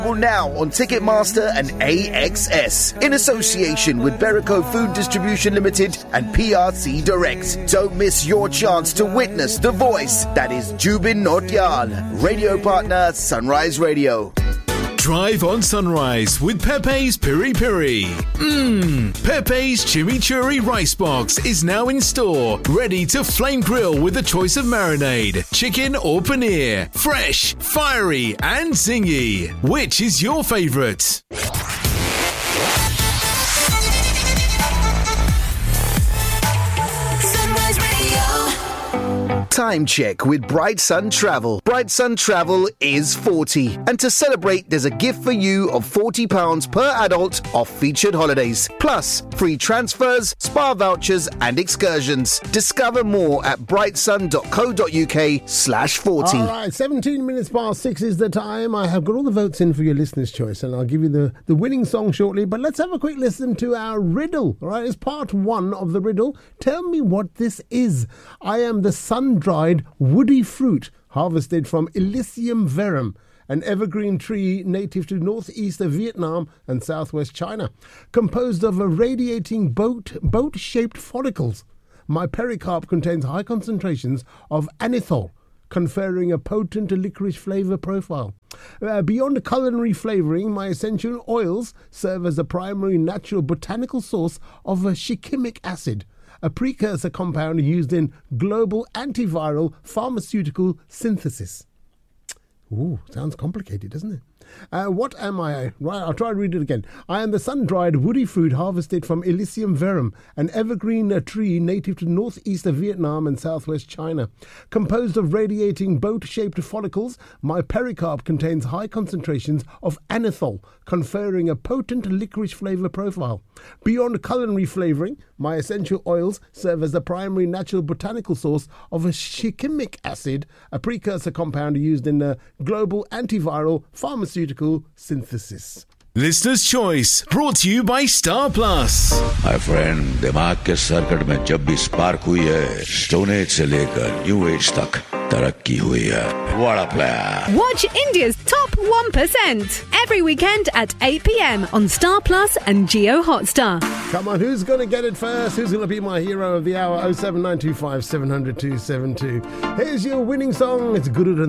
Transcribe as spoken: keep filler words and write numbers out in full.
Now on Ticketmaster and A X S in association with Berico Food Distribution Limited and P R C Direct. Don't miss your chance to witness the voice that is Jubin Nautiyal. Radio partner Sunrise Radio. Drive on Sunrise with Pepe's Piri Piri. Mmm, Pepe's Chimichurri Rice Box is now in store, ready to flame grill with a choice of marinade, chicken or paneer. Fresh, fiery and zingy. Which is your favourite? Time check with Bright Sun Travel. Bright Sun Travel is forty. And to celebrate, there's a gift for you of forty pounds per adult off featured holidays. Plus, free transfers, spa vouchers and excursions. Discover more at brightsun.co.uk slash 40. All right, seventeen minutes past six is the time. I have got all the votes in for your listener's choice and I'll give you the, the winning song shortly. But let's have a quick listen to our riddle. All right, it's part one of the riddle. Tell me what this is. I am the sun-dried woody fruit harvested from Elysium verum, an evergreen tree native to northeast of Vietnam and southwest China, composed of a radiating boat, boat-shaped follicles. My pericarp contains high concentrations of anethol, conferring a potent licorice flavour profile. Uh, beyond culinary flavouring, my essential oils serve as a primary natural botanical source of a shikimic acid, a precursor compound used in global antiviral pharmaceutical synthesis. Ooh, sounds complicated, doesn't it? Uh, what am I? Right, I'll try and read it again. I am the sun-dried woody fruit harvested from Elysium verum, an evergreen uh, tree native to northeast of Vietnam and southwest China. Composed of radiating boat-shaped follicles, my pericarp contains high concentrations of anethol, conferring a potent licorice flavour profile. Beyond culinary flavouring, my essential oils serve as the primary natural botanical source of a shikimic acid, a precursor compound used in uh, global antiviral pharmaceutical synthesis. Listener's Choice, brought to you by Star Plus. My friend, दिमाग के circuit में जब भी spark हुई है, stone age से लेकर new age तक तरक्की हुई है. What a player! Watch India's top one percent every weekend at eight p.m. on Star Plus and Jio Hotstar. Come on, who's going to get it first? Who's going to be my hero of the hour? oh seven nine two five seven hundred two seven two. Here's your winning song. It's Guru